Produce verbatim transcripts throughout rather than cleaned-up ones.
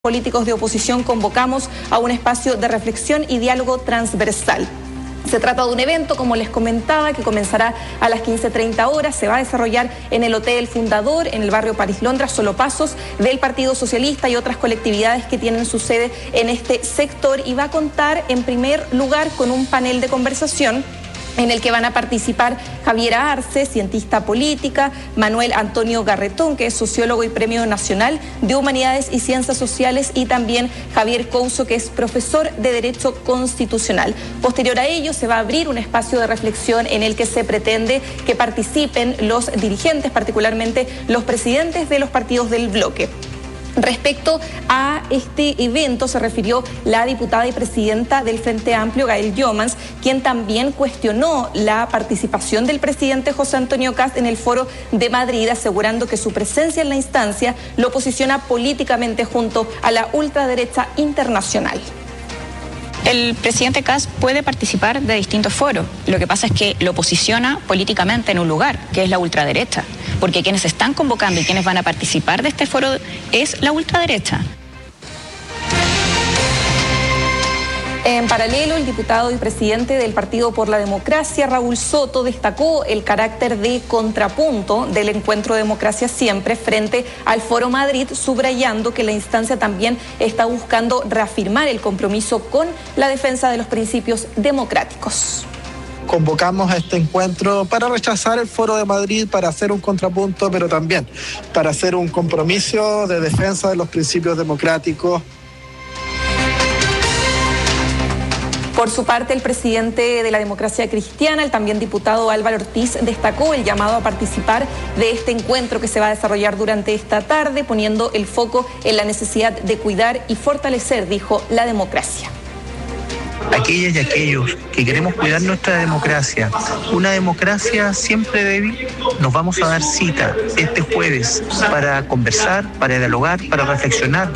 políticos de oposición convocamos a un espacio de reflexión y diálogo transversal. Se trata de un evento, como les comentaba, que comenzará a las quince treinta horas, se va a desarrollar en el Hotel Fundador, en el barrio París Londra, solo pasos del Partido Socialista y otras colectividades que tienen su sede en este sector, y va a contar en primer lugar con un panel de conversación en el que van a participar Javiera Arce, cientista política, Manuel Antonio Garretón, que es sociólogo y Premio Nacional de Humanidades y Ciencias Sociales, y también Javier Couso, que es profesor de Derecho Constitucional. Posterior a ello se va a abrir un espacio de reflexión en el que se pretende que participen los dirigentes, particularmente los presidentes de los partidos del bloque. Respecto a este evento se refirió la diputada y presidenta del Frente Amplio, Gael Jomans, quien también cuestionó la participación del presidente José Antonio Kast en el Foro de Madrid, asegurando que su presencia en la instancia lo posiciona políticamente junto a la ultraderecha internacional. El presidente Kast puede participar de distintos foros. Lo que pasa es que lo posiciona políticamente en un lugar, que es la ultraderecha, porque quienes están convocando y quienes van a participar de este foro es la ultraderecha. En paralelo, el diputado y presidente del Partido por la Democracia, Raúl Soto, destacó el carácter de contrapunto del encuentro Democracia Siempre frente al Foro Madrid, subrayando que la instancia también está buscando reafirmar el compromiso con la defensa de los principios democráticos. Convocamos a este encuentro para rechazar el Foro de Madrid, para hacer un contrapunto, pero también para hacer un compromiso de defensa de los principios democráticos. Por su parte, el presidente de la Democracia Cristiana, el también diputado Álvaro Ortiz, destacó el llamado a participar de este encuentro que se va a desarrollar durante esta tarde, poniendo el foco en la necesidad de cuidar y fortalecer, dijo, la democracia. Aquellas y aquellos que queremos cuidar nuestra democracia, una democracia siempre débil, nos vamos a dar cita este jueves para conversar, para dialogar, para reflexionar.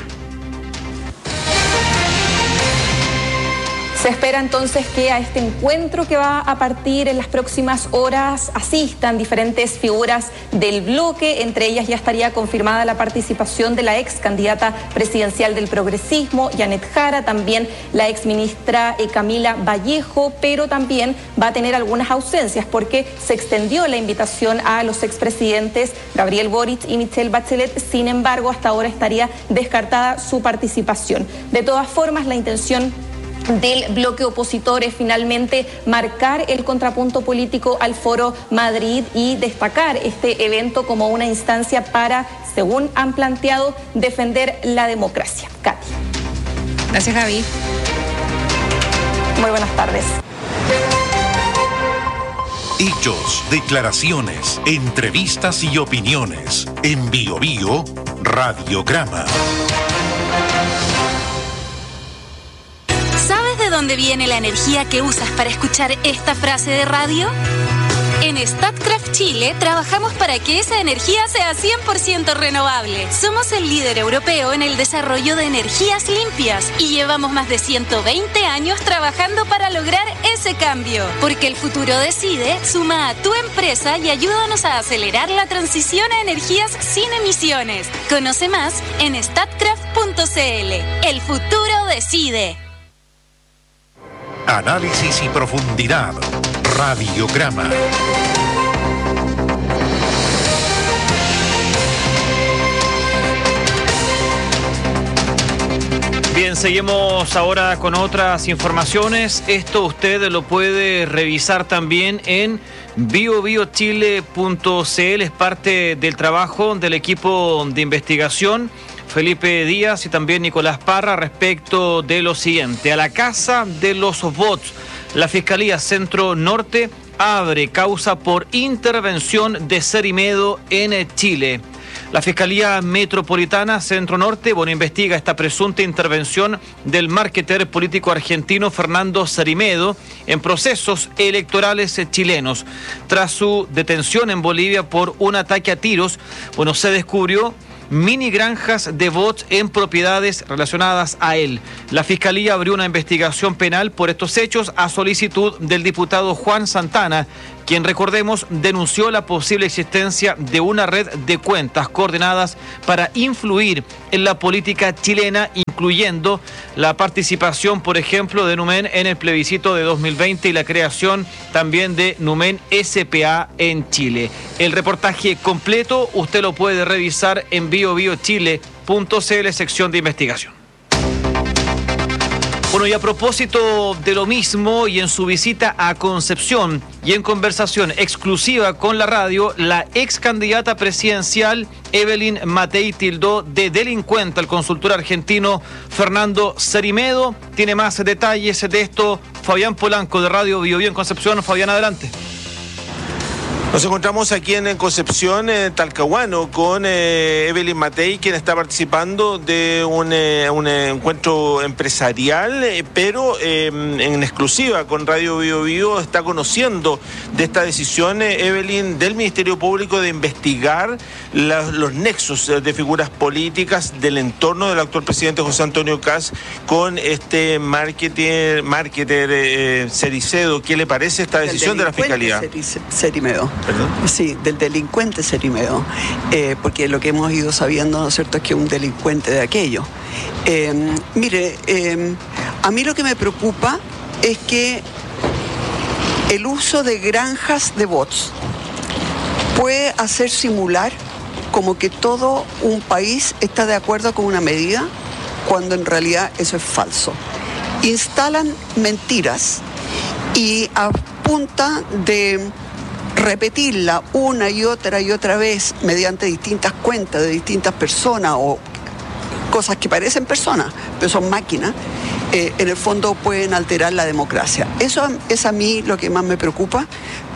Se espera entonces que a este encuentro que va a partir en las próximas horas asistan diferentes figuras del bloque. Entre ellas ya estaría confirmada la participación de la ex candidata presidencial del progresismo, Janet Jara, también la ex ministra eh, Camila Vallejo, pero también va a tener algunas ausencias porque se extendió la invitación a los expresidentes Gabriel Boric y Michelle Bachelet. Sin embargo, hasta ahora estaría descartada su participación. De todas formas, la intención del bloque opositor es finalmente marcar el contrapunto político al Foro Madrid y destacar este evento como una instancia para, según han planteado, defender la democracia. Katy. Gracias, Gaby. Muy buenas tardes. Hechos, declaraciones, entrevistas y opiniones. En Bio Bio, Radiograma. ¿De dónde viene la energía que usas para escuchar esta frase de radio? En Statkraft Chile trabajamos para que esa energía sea cien por ciento renovable. Somos el líder europeo en el desarrollo de energías limpias y llevamos más de ciento veinte años trabajando para lograr ese cambio. Porque el futuro decide, suma a tu empresa y ayúdanos a acelerar la transición a energías sin emisiones. Conoce más en statkraft punto c l. El futuro decide. Análisis y profundidad. Radiograma. Bien, seguimos ahora con otras informaciones. Esto usted lo puede revisar también en bio bio chile punto c l. Es parte del trabajo del equipo de investigación Felipe Díaz y también Nicolás Parra respecto de lo siguiente. A la casa de los bots, la Fiscalía Centro Norte abre causa por intervención de Cerimedo en Chile. La Fiscalía Metropolitana Centro Norte, bueno, investiga esta presunta intervención del marketer político argentino Fernando Cerimedo en procesos electorales chilenos. Tras su detención en Bolivia por un ataque a tiros, bueno, se descubrió mini granjas de bots en propiedades relacionadas a él. La Fiscalía abrió una investigación penal por estos hechos a solicitud del diputado Juan Santana, quien, recordemos, denunció la posible existencia de una red de cuentas coordinadas para influir en la política chilena, incluyendo la participación, por ejemplo, de Numen en el plebiscito de dos mil veinte y la creación también de Numen S P A en Chile. El reportaje completo usted lo puede revisar en bio bio chile punto c l, sección de investigación. Bueno, y a propósito de lo mismo, y en su visita a Concepción y en conversación exclusiva con la radio, la ex candidata presidencial Evelyn Matei tildó de delincuente al consultor argentino Fernando Cerimedo. Tiene más detalles de esto Fabián Polanco de Radio Bio Bio en Concepción. Fabián, adelante. Nos encontramos aquí en Concepción, eh, Talcahuano, con eh, Evelyn Matei, quien está participando de un, eh, un encuentro empresarial, eh, pero eh, en exclusiva con Radio Bio Bio está conociendo de esta decisión, eh, Evelyn, del Ministerio Público de investigar la, los nexos de figuras políticas del entorno del actual presidente José Antonio Kast con este marketer, marketer eh, Cericedo. ¿Qué le parece esta decisión de la Fiscalía? Cerimedo. ¿Perdón? Sí, del delincuente Cerimedo, eh, porque lo que hemos ido sabiendo, ¿no es cierto?, es que es un delincuente de aquello. Eh, mire, eh, a mí lo que me preocupa es que el uso de granjas de bots puede hacer simular como que todo un país está de acuerdo con una medida, cuando en realidad eso es falso. Instalan mentiras y a punta de repetirla una y otra y otra vez mediante distintas cuentas de distintas personas o cosas que parecen personas, pero son máquinas, eh, en el fondo pueden alterar la democracia. Eso es a mí lo que más me preocupa,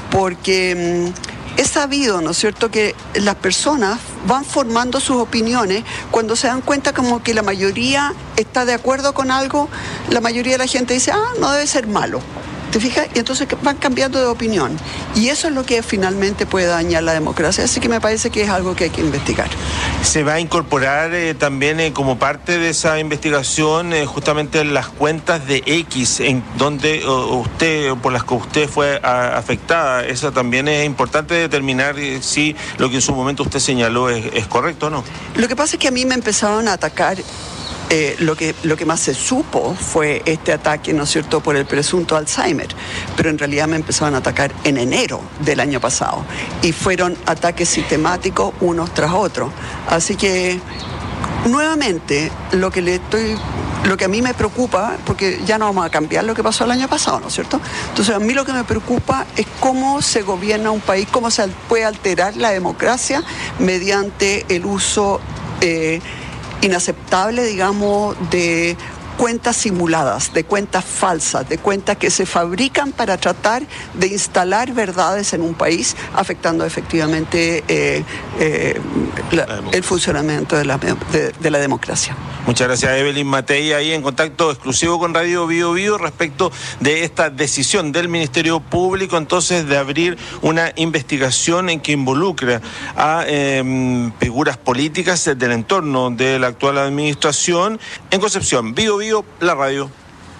porque mmm, es sabido, ¿no es cierto?, que las personas van formando sus opiniones cuando se dan cuenta como que la mayoría está de acuerdo con algo, la mayoría de la gente dice, ah, no debe ser malo. ¿Te fijas? Y entonces van cambiando de opinión. Y eso es lo que finalmente puede dañar la democracia. Así que me parece que es algo que hay que investigar. ¿Se va a incorporar eh, también eh, como parte de esa investigación eh, justamente las cuentas de X, en donde uh, usted, por las que usted fue a, afectada? Eso también es importante determinar eh, si lo que en su momento usted señaló es, es correcto o no. Lo que pasa es que a mí me empezaron a atacar. Eh, lo que, lo que más se supo fue este ataque, ¿no es cierto?, por el presunto Alzheimer, pero en realidad me empezaron a atacar en enero del año pasado y fueron ataques sistemáticos unos tras otros. Así que, nuevamente, lo que le estoy... Lo que a mí me preocupa, porque ya no vamos a cambiar lo que pasó el año pasado, ¿no es cierto? Entonces, a mí lo que me preocupa es cómo se gobierna un país, cómo se puede alterar la democracia mediante el uso eh, inaceptable, digamos, de cuentas simuladas, de cuentas falsas, de cuentas que se fabrican para tratar de instalar verdades en un país, afectando efectivamente eh, eh, la, el funcionamiento de la, de, de la democracia. Muchas gracias, Evelyn Matei, ahí en contacto exclusivo con Radio Bio Bio respecto de esta decisión del Ministerio Público, entonces, de abrir una investigación en que involucra a eh, figuras políticas del entorno de la actual administración. En Concepción, Bio Bio, la radio.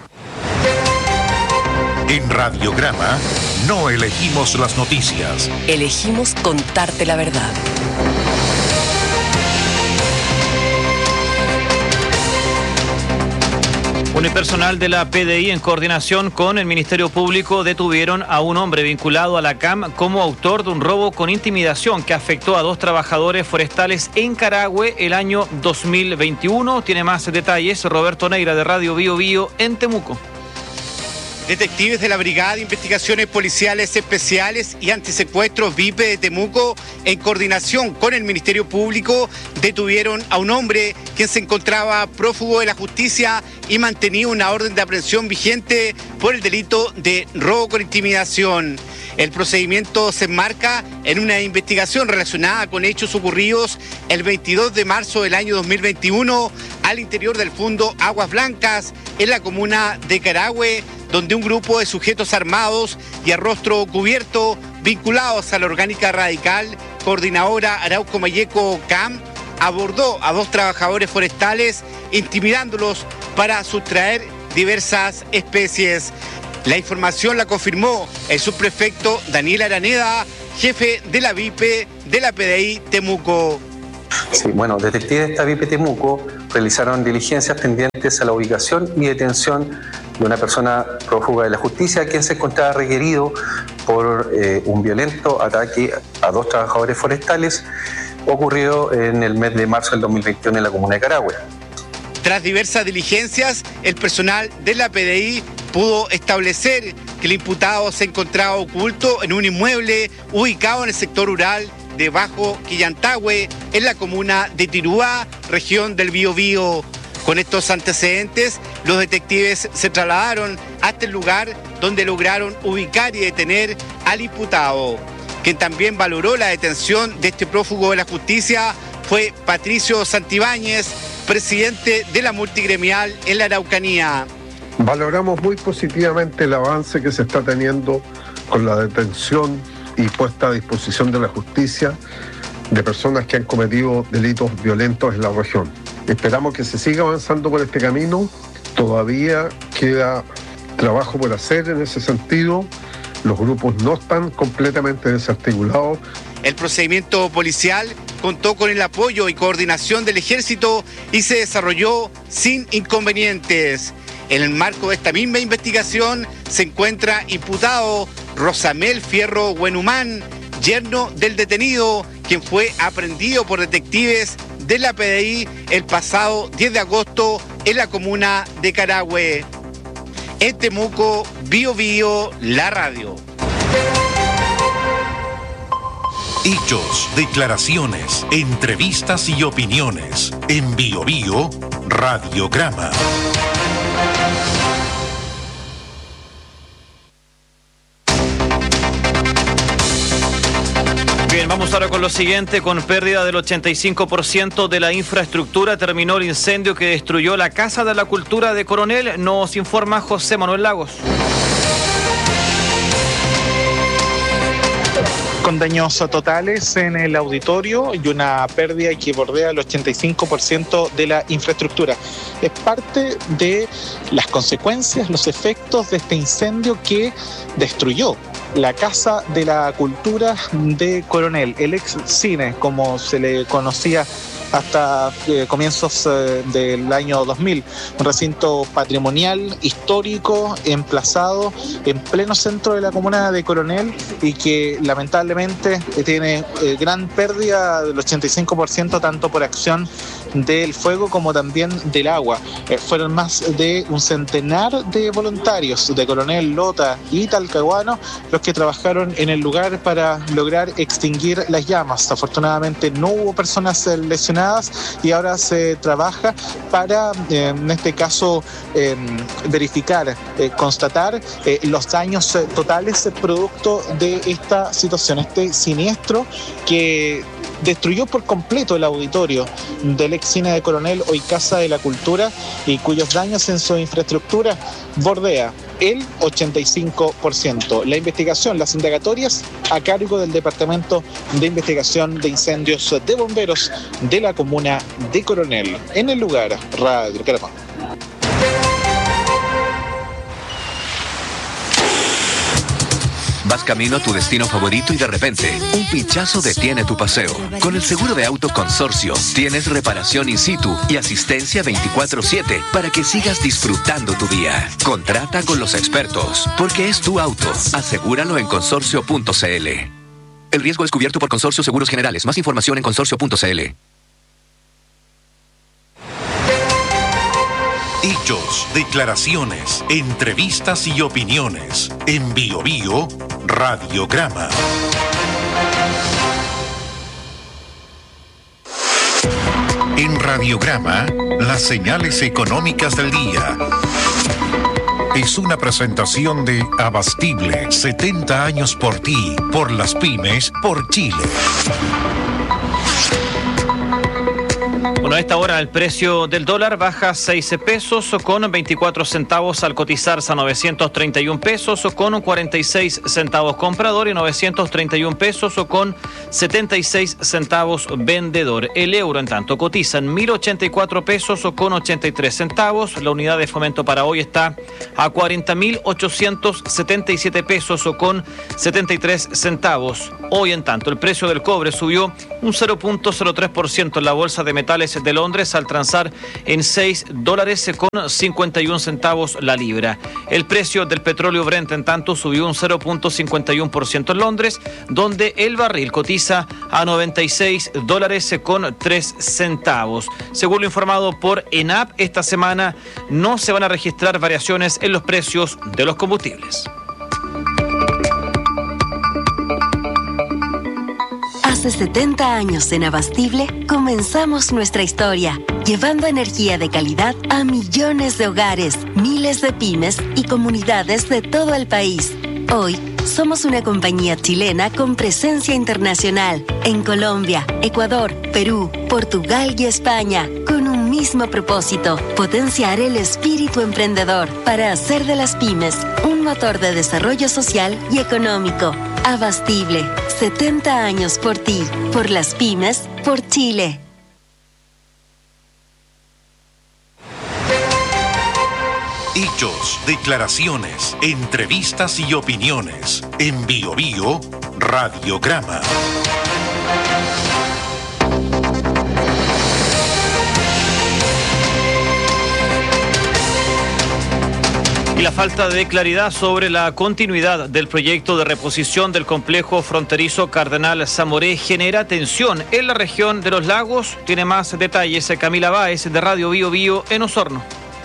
En Radiograma no elegimos las noticias. Elegimos contarte la verdad. Unipersonal de la P D I, en coordinación con el Ministerio Público, detuvieron a un hombre vinculado a la C A M como autor de un robo con intimidación que afectó a dos trabajadores forestales en Carahue el año dos mil veintiuno. Tiene más detalles Roberto Neira de Radio Bio Bio en Temuco. Detectives de la Brigada de Investigaciones Policiales Especiales y Antisecuestros V I P de Temuco, en coordinación con el Ministerio Público, detuvieron a un hombre quien se encontraba prófugo de la justicia y mantenía una orden de aprehensión vigente por el delito de robo con intimidación. El procedimiento se enmarca en una investigación relacionada con hechos ocurridos el veintidós de marzo del año dos mil veintiuno al interior del fondo Aguas Blancas, en la comuna de Carahue, donde un grupo de sujetos armados y a rostro cubierto, vinculados a la orgánica radical Coordinadora Arauco Mayeco C A M, abordó a dos trabajadores forestales intimidándolos para sustraer diversas especies. La información la confirmó el subprefecto Daniel Araneda, jefe de la V I P de la P D I Temuco. Sí, bueno, detectives de esta V I P Temuco realizaron diligencias tendientes a la ubicación y detención de una persona prófuga de la justicia, quien se encontraba requerido por eh, un violento ataque a dos trabajadores forestales ocurrido en el mes de marzo del dos mil veintiuno en la comuna de Carahue. Tras diversas diligencias, el personal de la P D I pudo establecer que el imputado se encontraba oculto en un inmueble ubicado en el sector rural de Bajo Quillantahue, en la comuna de Tirúa, región del Biobío. Con estos antecedentes, los detectives se trasladaron hasta el lugar donde lograron ubicar y detener al imputado. Quien también valoró la detención de este prófugo de la justicia fue Patricio Santibáñez, presidente de la multigremial en la Araucanía. Valoramos muy positivamente el avance que se está teniendo con la detención y puesta a disposición de la justicia de personas que han cometido delitos violentos en la región. Esperamos que se siga avanzando por este camino. Todavía queda trabajo por hacer en ese sentido. Los grupos no están completamente desarticulados. El procedimiento policial contó con el apoyo y coordinación del Ejército y se desarrolló sin inconvenientes. En el marco de esta misma investigación se encuentra imputado Rosamel Fierro Huenumán, yerno del detenido, quien fue aprehendido por detectives de la P D I el pasado diez de agosto en la comuna de Carahue. En Temuco, Bio Bio, la radio. Hechos, declaraciones, entrevistas y opiniones. En Bio Bio, Radiograma. Bien, vamos ahora con lo siguiente. Con pérdida del ochenta y cinco por ciento de la infraestructura, terminó el incendio que destruyó la Casa de la Cultura de Coronel. Nos informa José Manuel Lagos. Con daños totales en el auditorio y una pérdida que bordea el ochenta y cinco por ciento de la infraestructura. Es parte de las consecuencias, los efectos de este incendio que destruyó la Casa de la Cultura de Coronel, el ex cine, como se le conocía hasta eh, comienzos eh, del año dos mil, un recinto patrimonial, histórico, emplazado en pleno centro de la comuna de Coronel y que lamentablemente eh, tiene eh, gran pérdida del ochenta y cinco por ciento tanto por acción del fuego como también del agua. Eh, fueron más de un centenar de voluntarios de Coronel, Lota y Talcahuano los que trabajaron en el lugar para lograr extinguir las llamas. Afortunadamente no hubo personas lesionadas y ahora se trabaja para, eh, en este caso, eh, verificar, eh, constatar eh, los daños eh, totales eh, producto de esta situación, este siniestro que destruyó por completo el auditorio del ex cine de Coronel, hoy Casa de la Cultura, y cuyos daños en su infraestructura bordea el ochenta y cinco por ciento. La investigación, las indagatorias a cargo del Departamento de Investigación de Incendios de Bomberos de la comuna de Coronel. En el lugar, Radio Carapa. Vas camino a tu destino favorito y de repente, un pinchazo detiene tu paseo. Con el seguro de auto Consorcio, tienes reparación in situ y asistencia veinticuatro siete para que sigas disfrutando tu día. Contrata con los expertos, porque es tu auto. Asegúralo en consorcio punto c l. El riesgo es cubierto por Consorcio Seguros Generales. Más información en consorcio punto c l. Hechos, declaraciones, entrevistas y opiniones. En Bio Bio, Radiograma. En Radiograma, las señales económicas del día. Es una presentación de Abastible, setenta años por ti, por las pymes, por Chile. Bueno, a esta hora el precio del dólar baja seis pesos con veinticuatro centavos al cotizarse a novecientos treinta y un pesos con cuarenta y seis centavos comprador y novecientos treinta y un pesos con setenta y seis centavos vendedor. El euro, en tanto, cotiza en mil ochenta y cuatro pesos con ochenta y tres centavos. La unidad de fomento para hoy está a cuarenta mil ochocientos setenta y siete pesos con setenta y tres centavos. Hoy, en tanto, el precio del cobre subió un cero punto cero tres por ciento en la bolsa de metales de Londres al transar en seis dólares con cincuenta y un centavos la libra. El precio del petróleo Brent, en tanto, subió un cero punto cincuenta y uno por ciento en Londres, donde el barril cotiza a noventa y seis dólares con tres centavos. Según lo informado por ENAP, esta semana no se van a registrar variaciones en los precios de los combustibles. Hace setenta años en Abastible comenzamos nuestra historia, llevando energía de calidad a millones de hogares, miles de pymes y comunidades de todo el país. Hoy somos una compañía chilena con presencia internacional en Colombia, Ecuador, Perú, Portugal y España, con un mismo propósito: potenciar el espíritu emprendedor para hacer de las pymes un motor de desarrollo social y económico. Abastible, setenta años por ti, por las pymes, por Chile. Hechos, declaraciones, entrevistas y opiniones. En Bio Bio, Radiograma. Y la falta de claridad sobre la continuidad del proyecto de reposición del complejo fronterizo Cardenal Zamoré genera tensión en la región de los lagos. Tiene más detalles Camila Báez de Radio Bio Bio en Osorno.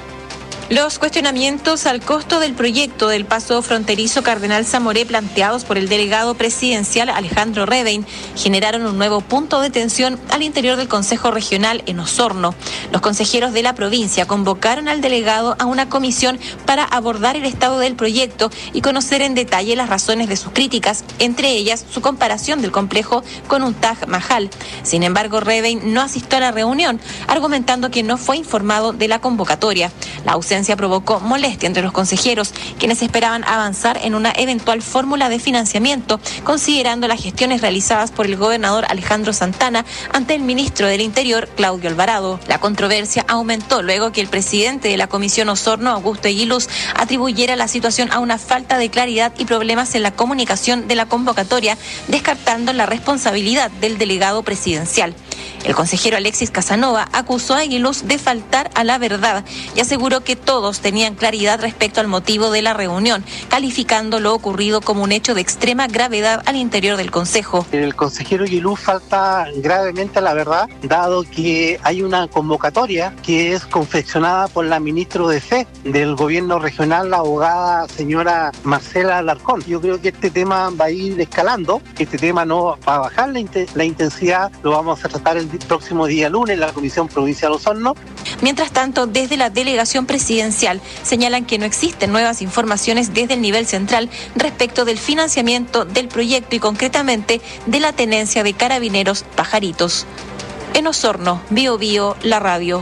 Los cuestionamientos al costo del proyecto del paso fronterizo Cardenal Zamoré planteados por el delegado presidencial Alejandro Revein generaron un nuevo punto de tensión al interior del Consejo Regional en Osorno. Los consejeros de la provincia convocaron al delegado a una comisión para abordar el estado del proyecto y conocer en detalle las razones de sus críticas, entre ellas su comparación del complejo con un Taj Mahal. Sin embargo, Revein no asistió a la reunión, argumentando que no fue informado de la convocatoria. La ausencia provocó molestia entre los consejeros, quienes esperaban avanzar en una eventual fórmula de financiamiento, considerando las gestiones realizadas por el gobernador Alejandro Santana ante el ministro del Interior, Claudio Alvarado. La controversia aumentó luego que el presidente de la Comisión Osorno, Augusto Aguiluz, atribuyera la situación a una falta de claridad y problemas en la comunicación de la convocatoria, descartando la responsabilidad del delegado presidencial. El consejero Alexis Casanova acusó a Aguiluz de faltar a la verdad y aseguró que todos tenían claridad respecto al motivo de la reunión, calificando lo ocurrido como un hecho de extrema gravedad al interior del Consejo. El consejero Aguiluz falta gravemente a la verdad, dado que hay una convocatoria que es confeccionada por la ministra de Fe del gobierno regional, la abogada señora Marcela Alarcón. Yo creo que este tema va a ir escalando, este tema no va a bajar la, int- la intensidad, lo vamos a tratar el próximo día lunes en la Comisión Provincial Osorno. Mientras tanto, desde la delegación presidencial señalan que no existen nuevas informaciones desde el nivel central respecto del financiamiento del proyecto y concretamente de la tenencia de Carabineros Pajaritos. En Osorno, Bio Bio, la radio.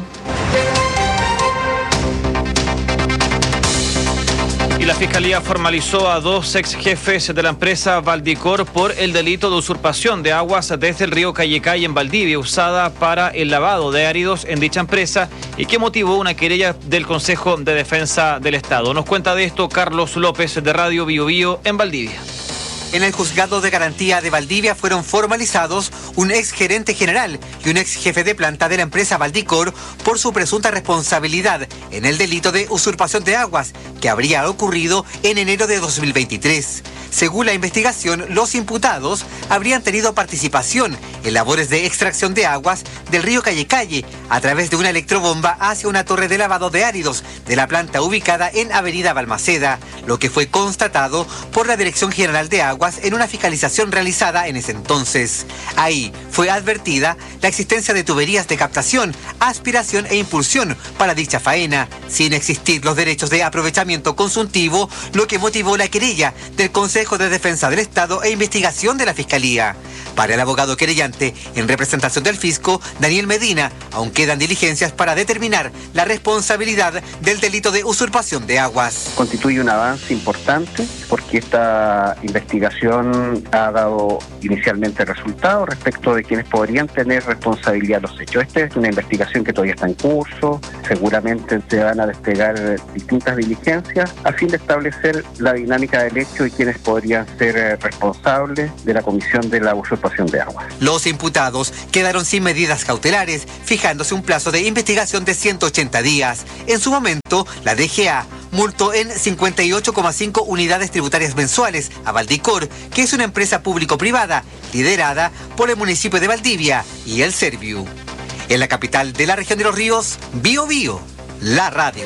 Y la Fiscalía formalizó a dos ex jefes de la empresa Valdicor por el delito de usurpación de aguas desde el río Callecay en Valdivia, usada para el lavado de áridos en dicha empresa y que motivó una querella del Consejo de Defensa del Estado. Nos cuenta de esto Carlos López de Radio Bio Bio en Valdivia. En el Juzgado de Garantía de Valdivia fueron formalizados un ex gerente general y un ex jefe de planta de la empresa Valdicor por su presunta responsabilidad en el delito de usurpación de aguas que habría ocurrido en enero de dos mil veintitrés. Según la investigación, los imputados habrían tenido participación en labores de extracción de aguas del río Callecalle a través de una electrobomba hacia una torre de lavado de áridos de la planta ubicada en Avenida Balmaceda, lo que fue constatado por la Dirección General de Aguas en una fiscalización realizada en ese entonces. Ahí fue advertida la existencia de tuberías de captación, aspiración e impulsión para dicha faena, sin existir los derechos de aprovechamiento consultivo, lo que motivó la querella del Consejo de Defensa del Estado e investigación de la Fiscalía. Para el abogado querellante, en representación del fisco, Daniel Medina, aún quedan diligencias para determinar la responsabilidad del delito de usurpación de aguas. Constituye un avance importante porque esta investigación ha dado inicialmente resultados respecto de quienes podrían tener responsabilidad de los hechos. Esta es una investigación que todavía está en curso, seguramente se van a desplegar distintas diligencias a fin de establecer la dinámica del hecho y quienes podrían ser responsables de la comisión de la usurpación de agua. Los imputados quedaron sin medidas cautelares, fijándose un plazo de investigación de ciento ochenta días. En su momento, la D G A multó en cincuenta y ocho coma cinco unidades tributarias mensuales a Valdicor, que es una empresa público-privada liderada por el municipio de Valdivia y el Serviu. En la capital de la región de Los Ríos, Bío Bío, la radio.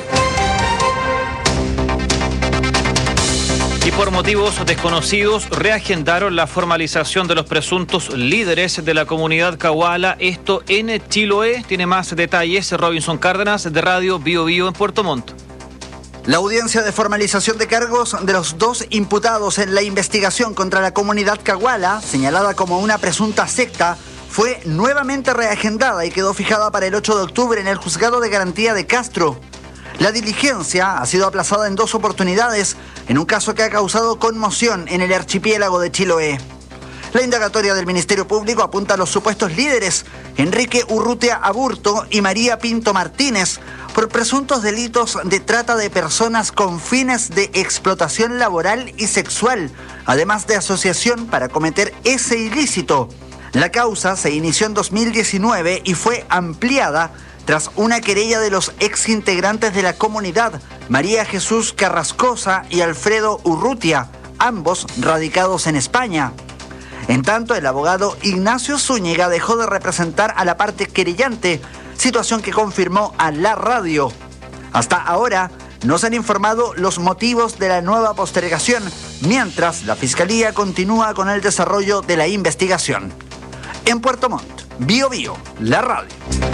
Y por motivos desconocidos reagendaron la formalización de los presuntos líderes de la comunidad Cahuala, esto en Chiloé. Tiene más detalles Robinson Cárdenas de Radio Bío Bío en Puerto Montt. La audiencia de formalización de cargos de los dos imputados en la investigación contra la comunidad Cahuala, señalada como una presunta secta, fue nuevamente reagendada y quedó fijada para el ocho de octubre en el Juzgado de Garantía de Castro. La diligencia ha sido aplazada en dos oportunidades, en un caso que ha causado conmoción en el archipiélago de Chiloé. La indagatoria del Ministerio Público apunta a los supuestos líderes, Enrique Urrutia Aburto y María Pinto Martínez, por presuntos delitos de trata de personas con fines de explotación laboral y sexual, además de asociación para cometer ese ilícito. La causa se inició en dos mil diecinueve y fue ampliada tras una querella de los exintegrantes de la comunidad, María Jesús Carrascosa y Alfredo Urrutia, ambos radicados en España. En tanto, el abogado Ignacio Zúñiga dejó de representar a la parte querellante, situación que confirmó a la radio. Hasta ahora, no se han informado los motivos de la nueva postergación, mientras la Fiscalía continúa con el desarrollo de la investigación. En Puerto Montt, Bío Bío, la radio.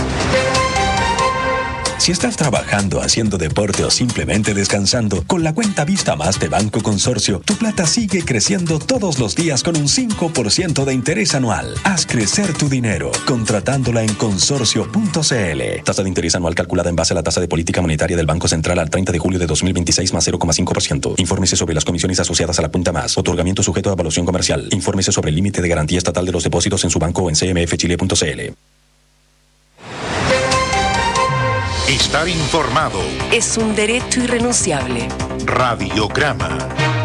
Si estás trabajando, haciendo deporte o simplemente descansando, con la cuenta Vista Más de Banco Consorcio, tu plata sigue creciendo todos los días con un cinco por ciento de interés anual. Haz crecer tu dinero, contratándola en consorcio punto c l. Tasa de interés anual calculada en base a la tasa de política monetaria del Banco Central al treinta de julio de dos mil veintiséis más cero coma cinco por ciento. Infórmese sobre las comisiones asociadas a la punta más. Otorgamiento sujeto a evaluación comercial. Infórmese sobre el límite de garantía estatal de los depósitos en su banco o en c m f chile punto c l. Estar informado es un derecho irrenunciable. Radiograma.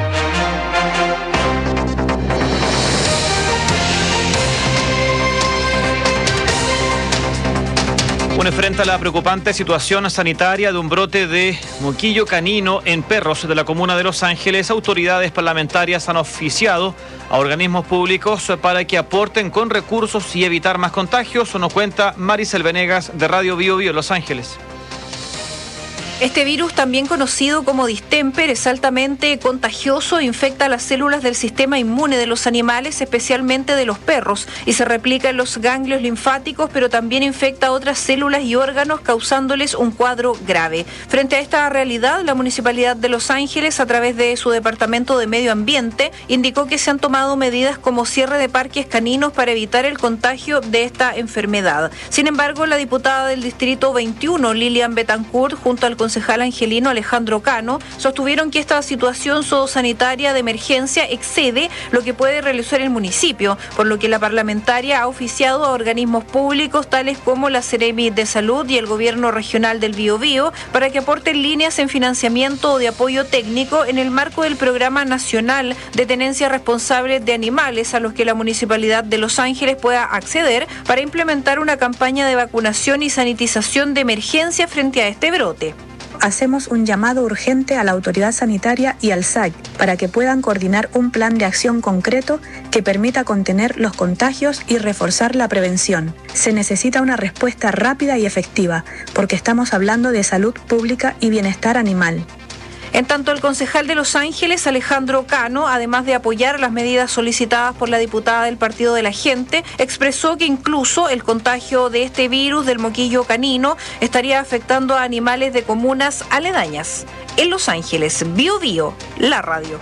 Bueno, enfrenta la preocupante situación sanitaria de un brote de moquillo canino en perros de la comuna de Los Ángeles. Autoridades parlamentarias han oficiado a organismos públicos para que aporten con recursos y evitar más contagios. Nos cuenta Maricel Venegas de Radio Bío Bío, Los Ángeles. Este virus, también conocido como distemper, es altamente contagioso e infecta las células del sistema inmune de los animales, especialmente de los perros, y se replica en los ganglios linfáticos, pero también infecta otras células y órganos, causándoles un cuadro grave. Frente a esta realidad, la Municipalidad de Los Ángeles, a través de su Departamento de Medio Ambiente, indicó que se han tomado medidas como cierre de parques caninos para evitar el contagio de esta enfermedad. Sin embargo, la diputada del Distrito veintiuno, Lilian Betancourt, junto al concejal angelino Alejandro Cano, sostuvieron que esta situación zoosanitaria de emergencia excede lo que puede realizar el municipio, por lo que la parlamentaria ha oficiado a organismos públicos tales como la Seremi de Salud y el Gobierno Regional del Biobío para que aporten líneas en financiamiento o de apoyo técnico en el marco del Programa Nacional de Tenencia Responsable de Animales, a los que la Municipalidad de Los Ángeles pueda acceder para implementar una campaña de vacunación y sanitización de emergencia frente a este brote. Hacemos un llamado urgente a la autoridad sanitaria y al S A C para que puedan coordinar un plan de acción concreto que permita contener los contagios y reforzar la prevención. Se necesita una respuesta rápida y efectiva, porque estamos hablando de salud pública y bienestar animal. En tanto, el concejal de Los Ángeles, Alejandro Cano, además de apoyar las medidas solicitadas por la diputada del Partido de la Gente, expresó que incluso el contagio de este virus del moquillo canino estaría afectando a animales de comunas aledañas. En Los Ángeles, Bio Bio, la radio.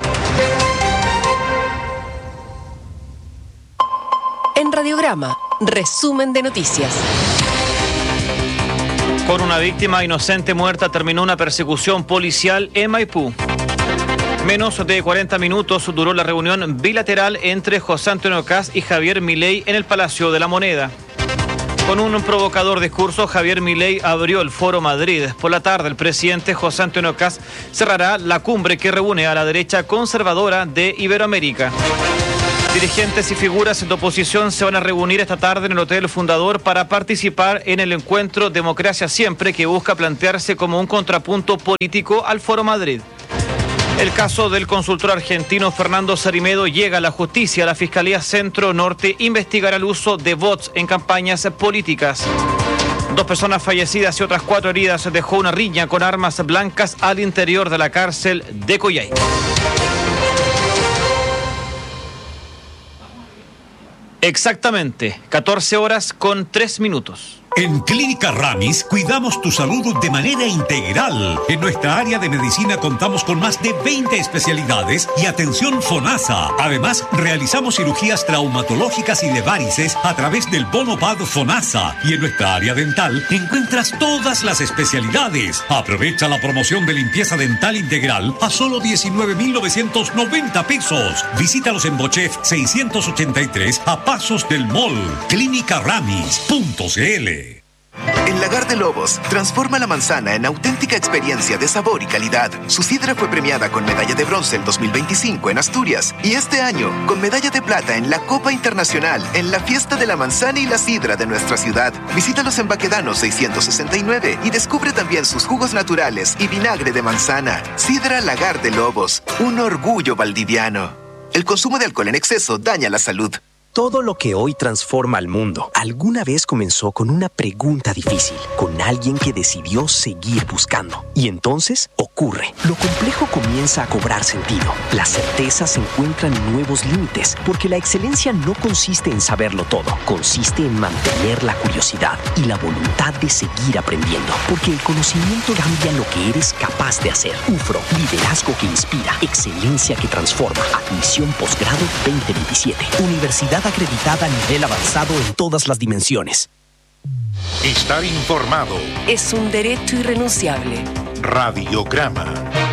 En Radiograma, resumen de noticias. Con una víctima inocente muerta terminó una persecución policial en Maipú. Menos de cuarenta minutos duró la reunión bilateral entre José Antonio Kast y Javier Milei en el Palacio de la Moneda. Con un provocador discurso, Javier Milei abrió el Foro Madrid. Por la tarde, el presidente José Antonio Kast cerrará la cumbre que reúne a la derecha conservadora de Iberoamérica. Dirigentes y figuras de oposición se van a reunir esta tarde en el Hotel Fundador para participar en el encuentro Democracia Siempre, que busca plantearse como un contrapunto político al Foro Madrid. El caso del consultor argentino Fernando Sarimedo llega a la justicia. La Fiscalía Centro Norte investigará el uso de bots en campañas políticas. Dos personas fallecidas y otras cuatro heridas dejó una riña con armas blancas al interior de la cárcel de Coyhaique. Exactamente, catorce horas con tres minutos. En Clínica Ramis cuidamos tu salud de manera integral. En nuestra área de medicina contamos con más de veinte especialidades y atención FONASA. Además, realizamos cirugías traumatológicas y de varices a través del bono P A D FONASA. Y en nuestra área dental encuentras todas las especialidades. Aprovecha la promoción de limpieza dental integral a solo diecinueve mil novecientos noventa pesos. Visítalos en Bochef seiscientos ochenta y tres a pasos del mall. Clínica Ramis punto c l. En Lagar de Lobos, transforma la manzana en auténtica experiencia de sabor y calidad. Su sidra fue premiada con medalla de bronce el dos mil veinticinco en Asturias y este año con medalla de plata en la Copa Internacional en la Fiesta de la Manzana y la Sidra de nuestra ciudad. Visítalos en Baquedano seiscientos sesenta y nueve y descubre también sus jugos naturales y vinagre de manzana. Sidra Lagar de Lobos, un orgullo valdiviano. El consumo de alcohol en exceso daña la salud. Todo lo que hoy transforma al mundo alguna vez comenzó con una pregunta difícil, con alguien que decidió seguir buscando. Y entonces ocurre. Lo complejo comienza a cobrar sentido. Las certezas encuentran nuevos límites, porque la excelencia no consiste en saberlo todo, consiste en mantener la curiosidad y la voluntad de seguir aprendiendo, porque el conocimiento cambia lo que eres capaz de hacer. U F R O, liderazgo que inspira, excelencia que transforma. Admisión posgrado veinte veintisiete. Universidad acreditada a nivel avanzado en todas las dimensiones. Estar informado es un derecho irrenunciable. Radiograma.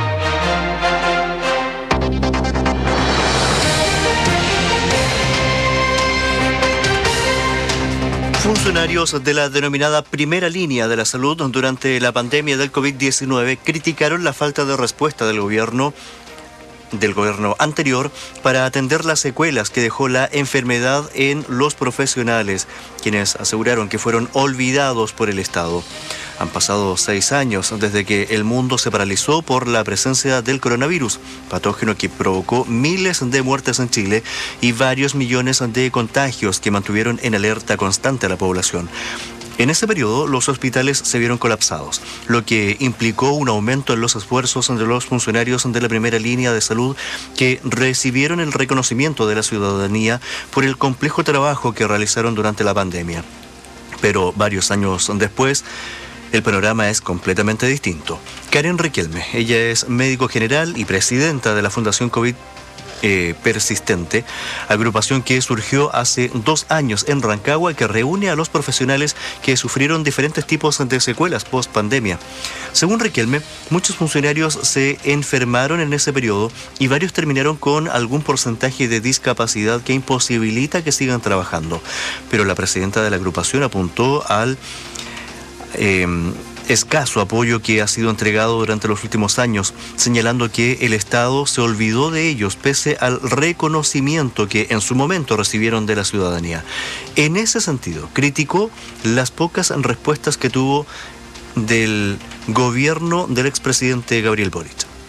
Funcionarios de la denominada primera línea de la salud durante la pandemia del COVID diecinueve criticaron la falta de respuesta del gobierno del gobierno anterior para atender las secuelas que dejó la enfermedad en los profesionales, quienes aseguraron que fueron olvidados por el Estado. Han pasado seis años desde que el mundo se paralizó por la presencia del coronavirus, patógeno que provocó miles de muertes en Chile y varios millones de contagios que mantuvieron en alerta constante a la población. En ese periodo, los hospitales se vieron colapsados, lo que implicó un aumento en los esfuerzos de los funcionarios de la primera línea de salud que recibieron el reconocimiento de la ciudadanía por el complejo trabajo que realizaron durante la pandemia. Pero varios años después, el panorama es completamente distinto. Karen Riquelme, ella es médico general y presidenta de la Fundación COVID Eh, persistente, agrupación que surgió hace dos años en Rancagua y que reúne a los profesionales que sufrieron diferentes tipos de secuelas post pandemia. Según Riquelme, muchos funcionarios se enfermaron en ese periodo y varios terminaron con algún porcentaje de discapacidad que imposibilita que sigan trabajando. Pero la presidenta de la agrupación apuntó al eh, escaso apoyo que ha sido entregado durante los últimos años, señalando que el Estado se olvidó de ellos pese al reconocimiento que en su momento recibieron de la ciudadanía. En ese sentido, criticó las pocas respuestas que tuvo del gobierno del expresidente Gabriel Boric.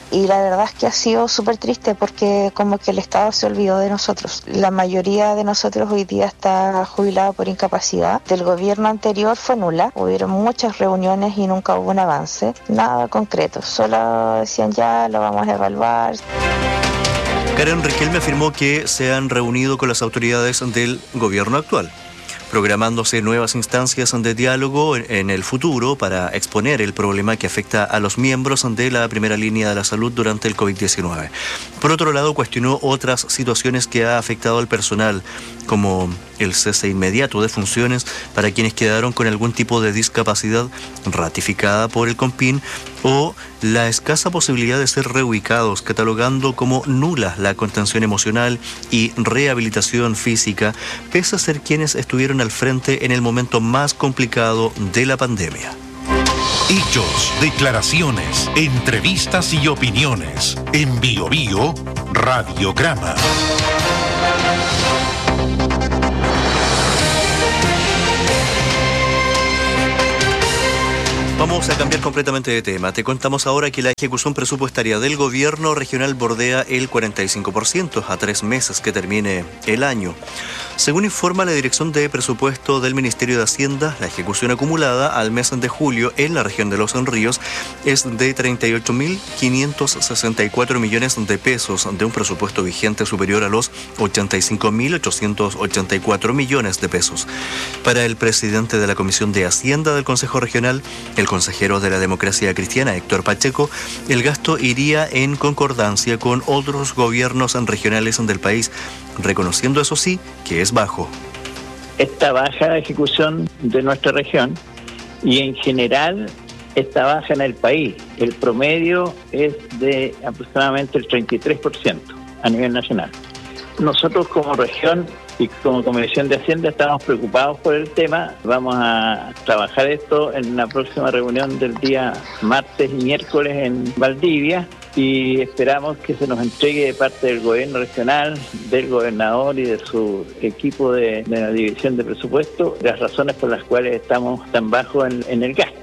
y la verdad es que ha sido súper triste porque como que el Estado se olvidó de nosotros. La mayoría de nosotros hoy día está jubilado por incapacidad. Del gobierno anterior fue nula, hubieron muchas reuniones y nunca hubo un avance, nada concreto, solo decían ya lo vamos a evaluar. Karen Riquelme afirmó que se han reunido con las autoridades del gobierno actual, programándose nuevas instancias de diálogo en el futuro para exponer el problema que afecta a los miembros de la primera línea de la salud durante el COVID diecinueve. Por otro lado, cuestionó otras situaciones que ha afectado al personal, como el cese inmediato de funciones para quienes quedaron con algún tipo de discapacidad ratificada por el CONPIN o la escasa posibilidad de ser reubicados, catalogando como nula la contención emocional y rehabilitación física, pese a ser quienes estuvieron al frente en el momento más complicado de la pandemia. Hechos, declaraciones, entrevistas y opiniones. En Bio Bio, Radiograma. Vamos a cambiar completamente de tema. Te contamos ahora que la ejecución presupuestaria del gobierno regional bordea el cuarenta y cinco por ciento a tres meses que termine el año. Según informa la Dirección de Presupuesto del Ministerio de Hacienda, la ejecución acumulada al mes de julio en la región de Los Ríos es de treinta y ocho mil quinientos sesenta y cuatro millones de pesos, de un presupuesto vigente superior a los ochenta y cinco mil ochocientos ochenta y cuatro millones de pesos. Para el presidente de la Comisión de Hacienda del Consejo Regional, el consejero de la Democracia Cristiana, Héctor Pacheco, el gasto iría en concordancia con otros gobiernos regionales del país, reconociendo eso sí que es bajo. Esta baja ejecución de nuestra región y en general esta baja en el país, el promedio es de aproximadamente el treinta y tres por ciento a nivel nacional. Nosotros como región y como Comisión de Hacienda estamos preocupados por el tema. Vamos a trabajar esto en la próxima reunión del día martes y miércoles en Valdivia y esperamos que se nos entregue de parte del gobierno regional, del gobernador y de su equipo de, de la división de presupuesto las razones por las cuales estamos tan bajos en, en el gasto.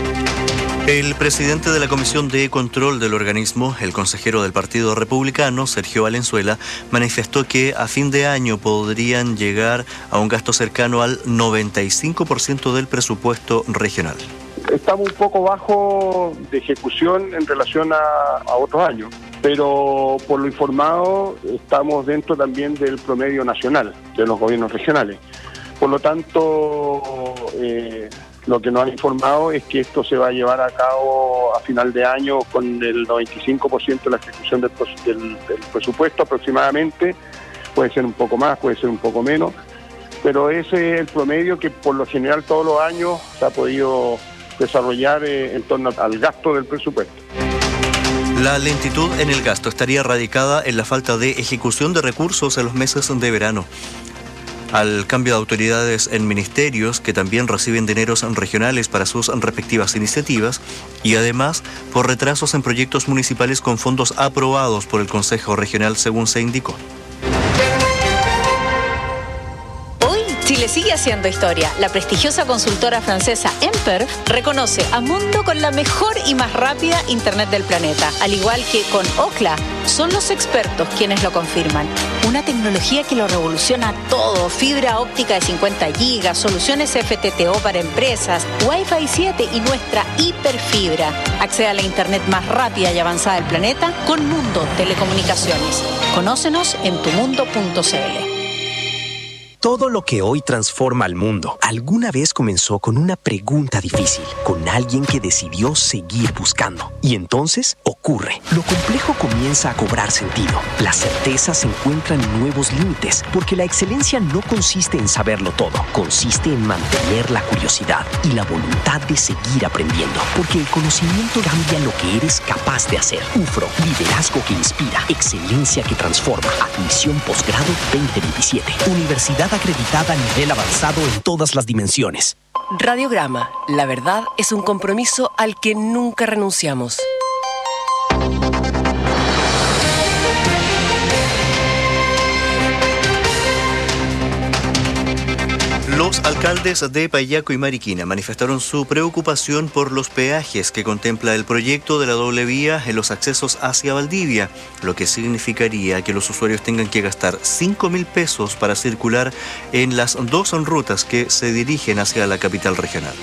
El presidente de la Comisión de Control del organismo, el consejero del Partido Republicano, Sergio Valenzuela, manifestó que a fin de año podrían llegar a un gasto cercano al noventa y cinco por ciento del presupuesto regional. Estamos un poco bajo de ejecución en relación a, a otros años, pero por lo informado estamos dentro también del promedio nacional de los gobiernos regionales. Por lo tanto, eh, lo que nos han informado es que esto se va a llevar a cabo a final de año con el noventa y cinco por ciento de la ejecución del, del, del presupuesto aproximadamente. Puede ser un poco más, puede ser un poco menos, pero ese es el promedio que por lo general todos los años se ha podido desarrollar eh, en torno al gasto del presupuesto. La lentitud en el gasto estaría radicada en la falta de ejecución de recursos en los meses de verano, al cambio de autoridades en ministerios que también reciben dineros regionales para sus respectivas iniciativas y además por retrasos en proyectos municipales con fondos aprobados por el Consejo Regional, según se indicó. Chile sigue haciendo historia. La prestigiosa consultora francesa Emper reconoce a Mundo con la mejor y más rápida Internet del planeta. Al igual que con Ookla, son los expertos quienes lo confirman. Una tecnología que lo revoluciona todo. Fibra óptica de cincuenta gigas, soluciones F T T O para empresas, Wi-Fi siete y nuestra hiperfibra. Accede a la Internet más rápida y avanzada del planeta con Mundo Telecomunicaciones. Conócenos en tu mundo punto c l. Todo lo que hoy transforma al mundo alguna vez comenzó con una pregunta difícil, con alguien que decidió seguir buscando. Y entonces ocurre. Lo complejo comienza a cobrar sentido. Las certezas encuentran nuevos límites, porque la excelencia no consiste en saberlo todo, consiste en mantener la curiosidad y la voluntad de seguir aprendiendo, porque el conocimiento cambia lo que eres capaz de hacer. U F R O, liderazgo que inspira, excelencia que transforma. Admisión posgrado veinte veintisiete. Universidad acreditada a nivel avanzado en todas las dimensiones. Radiograma. La verdad es un compromiso al que nunca renunciamos. Los alcaldes de Payaco y Mariquina manifestaron su preocupación por los peajes que contempla el proyecto de la doble vía en los accesos hacia Valdivia, lo que significaría que los usuarios tengan que gastar cinco mil pesos para circular en las dos rutas que se dirigen hacia la capital regional.